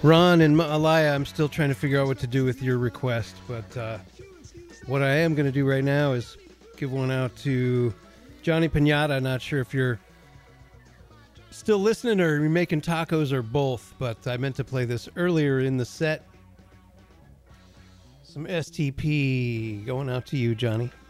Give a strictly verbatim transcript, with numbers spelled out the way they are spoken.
Ron and Alaya, I'm still trying to figure out what to do with your request, but uh, what I am going to do right now is give one out to Johnny Pinata. Not sure if you're still listening or you're making tacos or both, but I meant to play this earlier in the set. Some S T P going out to you, Johnny.